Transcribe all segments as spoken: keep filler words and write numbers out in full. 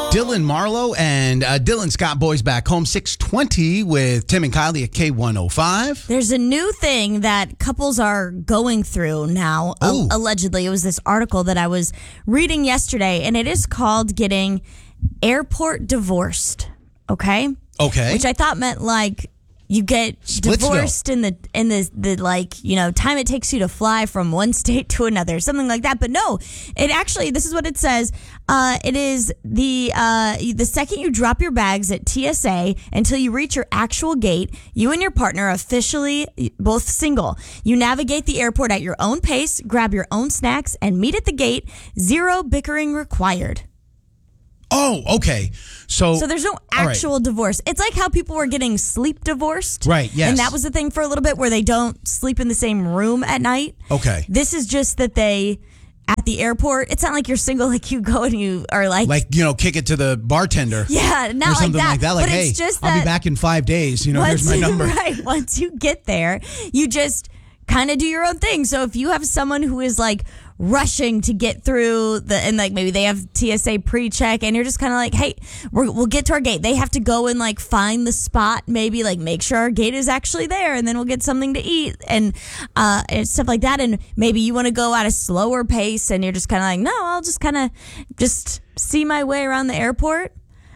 Dylan Marlowe and uh, Dylan Scott Boys Back Home, six twenty with Tim and Kylie at K one oh five. There's a new thing that couples are going through now. Ooh. A- allegedly, it was this article that I was reading yesterday, and it is called getting airport divorced. Okay? Okay. Which I thought meant like you get Splitsville. divorced in the in the the like you know time it takes you to fly from one state to another, something like that. But no, it actually this is what it says. Uh, it is the uh, the second you drop your bags at T S A until you reach your actual gate, you and your partner are officially both single. You navigate the airport at your own pace, grab your own snacks, and meet at the gate. Zero bickering required. Oh, okay. So, So there's no actual right. divorce. It's like how people were getting sleep divorced. Right, yes. And that was the thing for a little bit where they don't sleep in the same room at night. Okay. This is just that they, at the airport, it's not like you're single, like you go and you are like. Like, you know, kick it to the bartender. Yeah, not or like something that. like that. Like, but hey, it's just I'll that be back in five days. You know, once, here's my number. Right. Once you get there, you just kind of do your own thing. So if you have someone who is like rushing to get through the, and like maybe they have T S A pre-check and you're just kind of like, hey, we're, we'll get to our gate. They have to go and like find the spot, maybe like make sure our gate is actually there, and then we'll get something to eat and, uh, and stuff like that. And maybe you want to go at a slower pace and you're just kind of like, no, I'll just kind of just see my way around the airport.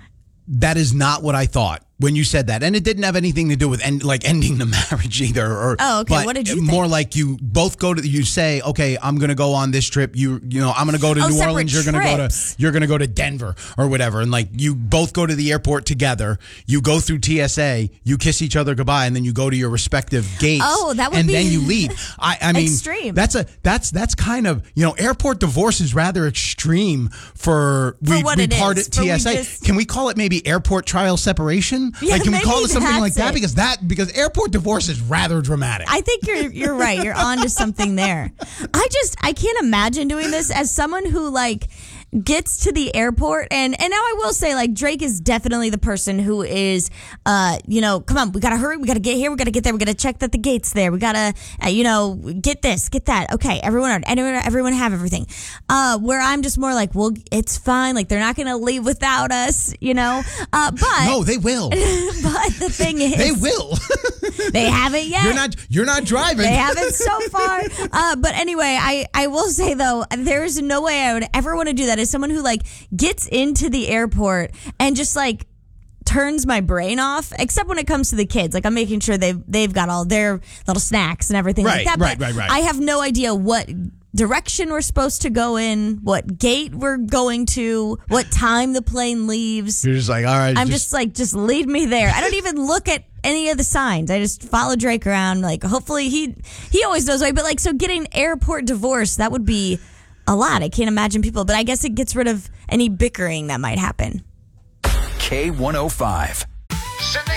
That is not what I thought when you said that, and it didn't have anything to do with end, like ending the marriage either. Or Oh, okay. but What did you more think? like you both go to. You say, okay, I'm going to go on this trip. You, you know, I'm going to go to Oh, New separate Orleans. You're going to go to. trips. You're going to go to Denver or whatever, and like you both go to the airport together. You go through T S A. You kiss each other goodbye, and then you go to your respective gates. Oh, that would and be then you leave. I, I mean, extreme. That's a that's that's kind of you know, airport divorce is rather extreme for, For we what we it part is, at for we T S A. just- Can we call it maybe airport trial separation? Yeah, like, can we call maybe it something like that's that? it. Because that because airport divorce is rather dramatic. I think you're you're right. You're onto something there. I just I can't imagine doing this as someone who like gets to the airport and and now I will say like Drake is definitely the person who is uh you know come on, we gotta hurry, we gotta get here, we gotta get there, we gotta check that the gate's there, we gotta uh, you know get this, get that. Okay, everyone everyone everyone have everything. Uh, where I'm just more like, well, it's fine. Like they're not gonna leave without us, you know. Uh, but no, they will. but the thing is, They will. they haven't yet. You're not. You're not driving. They haven't so far. Uh, but anyway, I, I will say, though, there is no way I would ever want to do that as someone who, like, gets into the airport and just, like, turns my brain off, except when it comes to the kids. Like, I'm making sure they've, they've got all their little snacks and everything Right, like that. right, But right, right. I have no idea what direction we're supposed to go in, what gate we're going to, what time the plane leaves. You're just like, all right. I'm just, like, just lead me there. I don't even look at any of the signs. I just follow Drake around. Like, hopefully he he always knows why. But like, so getting airport divorce, that would be a lot. I can't imagine people. But I guess it gets rid of any bickering that might happen. K one oh five.